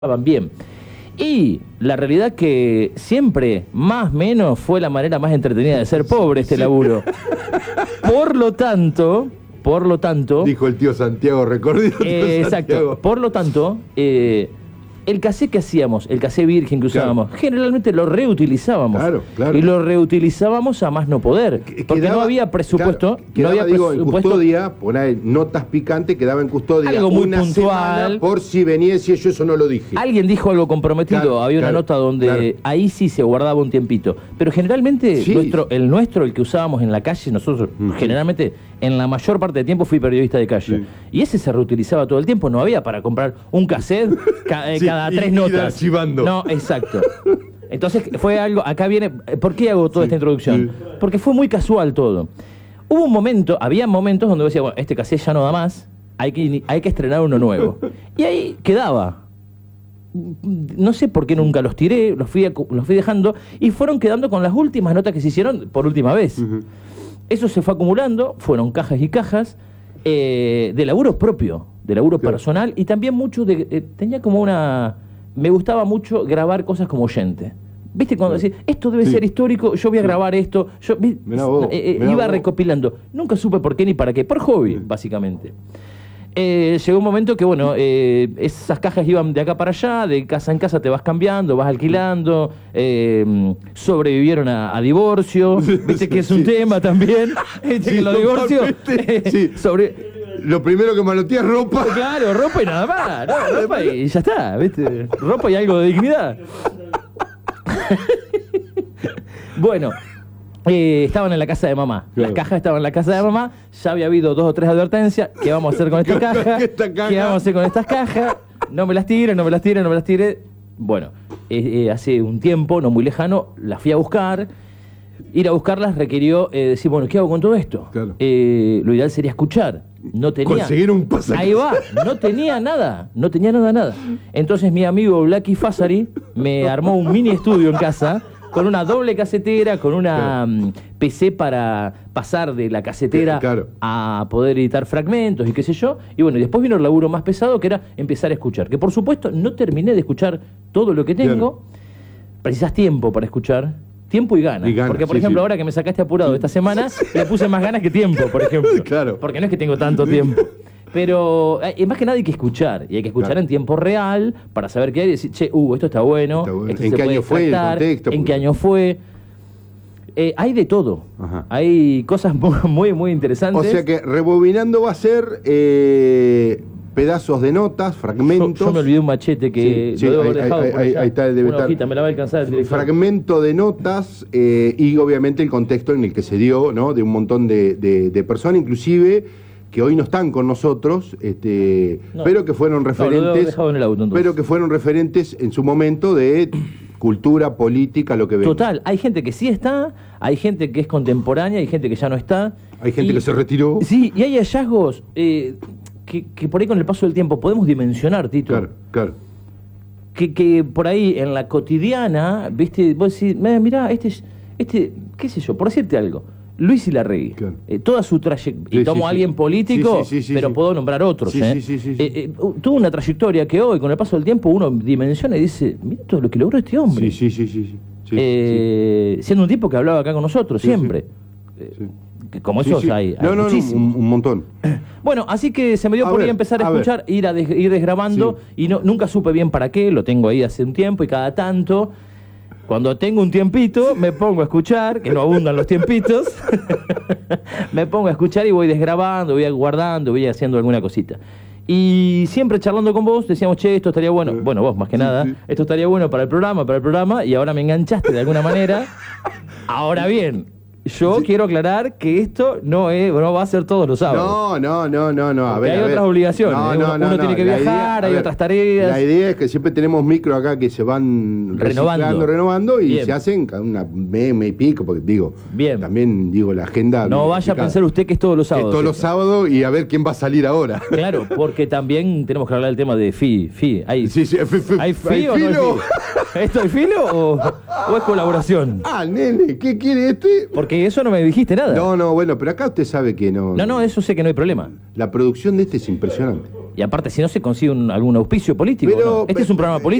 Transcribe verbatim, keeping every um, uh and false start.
estaban bien. Y la realidad que siempre, más o menos, fue la manera más entretenida de ser pobre este laburo. Por lo tanto, por lo tanto... Dijo el tío Santiago, recorrido. Eh, exacto. Por lo tanto, eh, el casé que hacíamos, el casé virgen que usábamos, claro, generalmente lo reutilizábamos. Claro, claro. Y lo reutilizábamos a más no poder. Porque Quedaba, no había presupuesto. Claro, quedaba, no había digo, presupuesto. En custodia, por ahí, notas picantes, quedaba en custodia. Algo muy una puntual. Semana, por si venía y decía, yo eso no lo dije. Alguien dijo algo comprometido. Claro, había claro, una nota donde claro. ahí sí se guardaba un tiempito. Pero generalmente, Sí. nuestro, el nuestro, el que usábamos en la calle, nosotros, uh-huh. generalmente, en la mayor parte del tiempo fui periodista de calle. Sí. Y ese se reutilizaba todo el tiempo. No había para comprar un cassette ca, eh, sí, cada tres y, notas. Y archivando. No, exacto. Entonces fue algo, acá viene, ¿por qué hago toda sí, esta introducción? Sí. Porque fue muy casual todo. Hubo un momento, había momentos donde decía, bueno, este cassette ya no da más, hay que, hay que estrenar uno nuevo. Y ahí quedaba. No sé por qué nunca los tiré, los fui, los fui dejando y fueron quedando con las últimas notas que se hicieron por última vez. Uh-huh. Eso se fue acumulando, fueron cajas y cajas eh, de laburo propio, de laburo claro. personal y también mucho de... Eh, tenía como una... Me gustaba mucho grabar cosas como oyente. ¿Viste? Cuando sí. decís, esto debe sí. ser histórico, yo voy a grabar esto. Yo mirá vos, eh, mirá iba vos. recopilando. Nunca supe por qué ni para qué. Por hobby, sí. básicamente. Eh, llegó un momento que, bueno, eh, esas cajas iban de acá para allá, de casa en casa te vas cambiando, vas alquilando, eh, sobrevivieron a, a divorcio, viste que es un sí. tema también, viste sí, que los divorcios eh, sí. sobre... Lo primero que manotea es ropa. Claro, ropa y nada más, ¿no? Ropa y ya está, viste, ropa y algo de dignidad. Bueno, Eh, estaban en la casa de mamá. Claro. Las cajas estaban en la casa de mamá. Ya había habido dos o tres advertencias. ¿Qué vamos a hacer con esta caja? esta caja? ¿Qué vamos a hacer con estas cajas? No me las tire, no me las tire, no me las tire. Bueno, eh, eh, hace un tiempo, no muy lejano, las fui a buscar. Ir a buscarlas requirió eh, decir, bueno, ¿qué hago con todo esto? Claro. Eh, lo ideal sería escuchar. No tenía. Conseguir un pasaje. Ahí va, no tenía nada, no tenía nada, nada. Entonces mi amigo Blacky Fasari me armó un mini estudio en casa. Con una doble casetera, con una claro. P C para pasar de la casetera claro. a poder editar fragmentos y qué sé yo. Y bueno, y después vino el laburo más pesado, que era empezar a escuchar. Que por supuesto no terminé de escuchar todo lo que tengo. Claro. Precisas tiempo para escuchar. Tiempo y ganas. Y ganas porque, por sí, ejemplo, sí. ahora que me sacaste apurado esta semana, le puse más ganas que tiempo, por ejemplo. Claro. Porque no es que tengo tanto tiempo. Pero eh, más que nada hay que escuchar, y hay que escuchar claro. en tiempo real para saber qué hay y decir, che, uh, esto está bueno, está bueno. Esto ¿En se qué puede año fue el contexto? En Porque... qué año fue. Eh, hay de todo. Ajá. Hay cosas muy, muy interesantes. O sea que rebobinando va a ser eh, pedazos de notas, fragmentos. Yo, yo me olvidé un machete que sí, lo debo sí, haber dejado ahí, por ahí, allá. ahí está, debe Una estar. hojita, me la va a alcanzar el director. Fragmento de notas eh, y obviamente el contexto en el que se dio, ¿no? De un montón de, de, de personas, inclusive que hoy no están con nosotros, este, no, pero que fueron referentes, no, en el auto, pero que fueron referentes en su momento de cultura, política, lo que ven. Total, hay gente que sí está, hay gente que es contemporánea, hay gente que ya no está. Hay gente y, que se retiró. Sí, y hay hallazgos eh, que, que por ahí con el paso del tiempo podemos dimensionar, Tito. Claro, claro. Que, que por ahí en la cotidiana, viste, vos decís, mirá, este, este, qué sé yo, por decirte algo. Luis Ilarregui, claro. eh, toda su trayectoria, y tomo sí, a alguien sí. político, sí, sí, sí, pero sí. puedo nombrar otros, sí, ¿eh? Sí, sí, sí, sí. Eh, eh, tuvo una trayectoria que hoy, con el paso del tiempo, uno dimensiona y dice, mira todo lo que logró este hombre. Sí, sí, sí, sí. sí, eh, sí. Siendo un tipo que hablaba acá con nosotros, sí, siempre. Sí. Sí. Eh, como esos sí, sí. hay, hay no, no, muchísimos. No, un, un montón. Bueno, así que se me dio a por ver, ir a empezar a, a escuchar, ver. ir a des, ir desgrabando, sí. y no, nunca supe bien para qué, lo tengo ahí hace un tiempo, y cada tanto... Cuando tengo un tiempito, me pongo a escuchar, que no abundan los tiempitos, me pongo a escuchar y voy desgrabando, voy guardando, voy haciendo alguna cosita. Y siempre charlando con vos, decíamos, che, esto estaría bueno, bueno, vos más que nada, sí, sí. esto estaría bueno para el programa, para el programa, y ahora me enganchaste de alguna manera. Ahora bien, yo sí. quiero aclarar que esto no es, no va a ser todos los sábados. No, no, no, no, no. A ver, hay a otras ver. obligaciones. No, ¿eh? no, uno no, uno no. tiene que La viajar, idea, hay ver, otras tareas. La idea es que siempre tenemos micro acá que se van renovando, renovando y Bien. se hacen una meme y pico, porque digo, Bien. también digo la agenda. No vaya a pensar usted que es todos los sábados. Es todos los sábados y a ver quién va a salir ahora. Claro, porque también tenemos que hablar del tema de F I. F I. ¿Hay, sí, sí, f, f, ¿hay F I o no hay F I? ¿Esto es filo o, o es colaboración? Ah, nene, ¿qué quiere este? Porque eso no me dijiste nada. No, no, bueno, pero acá usted sabe que no. No, no, eso sé que no hay problema. La producción de este es impresionante. Claro. Y aparte, si no se consigue un- algún auspicio político, Pero- ¿no? Este es un programa político.